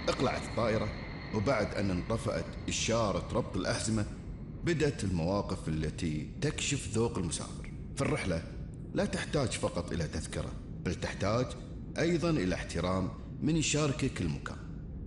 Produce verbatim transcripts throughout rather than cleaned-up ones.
اقلعت الطائرة، وبعد أن انطفأت إشارة ربط الأحزمة بدأت المواقف التي تكشف ذوق المسافر. في الرحلة لا تحتاج فقط إلى تذكرة، بل تحتاج أيضا إلى احترام من يشاركك المكان.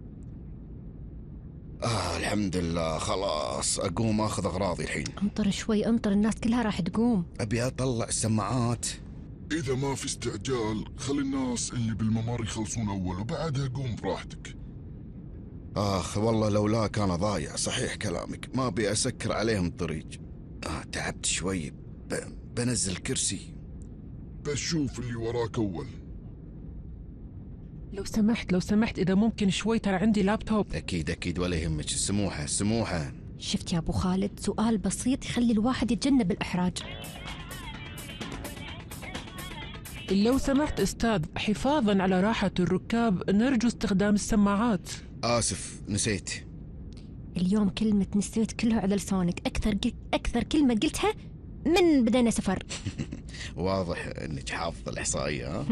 آه الحمد لله، خلاص أقوم أخذ أغراضي الحين. انطر شوي، انطر، الناس كلها راح تقوم. أبي أطلع السماعات. إذا ما في استعجال خلي الناس اللي بالممر يخلصون أول وبعدها قوم براحتك. آخ والله لولا كان ضايع. صحيح كلامك، ما أبي أسكر عليهم الطريق. آه تعبت شوي، ب... بنزل كرسي. بس شوف اللي وراك أول. لو سمحت لو سمحت إذا ممكن شوي، ترى عندي لابتوب. أكيد أكيد ولا يهمك. سموحة سموحة. شفت يا أبو خالد، سؤال بسيط يخلي الواحد يتجنب الإحراج. لو سمحت أستاذ، حفاظا على راحة الركاب نرجو استخدام السماعات. آسف نسيت. اليوم كلمة نسيت كلها على لسانك، أكثر أكثر كلمة قلتها من بدينا سفر. واضح أنك حافظ الإحصائية. ها؟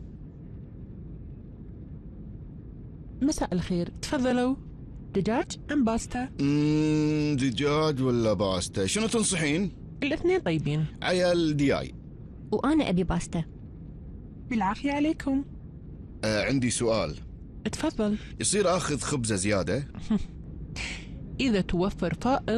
مساء الخير، تفضلوا. دجاج أم باستا؟ مم، دجاج ولا باستا؟ شنو تنصحين؟ الاثنين طيبين. عيال دياي. وأنا أبي باستا. بالعافية عليكم. آه عندي سؤال. تفضل. يصير أخذ خبزة زيادة؟ إذا توفر فائض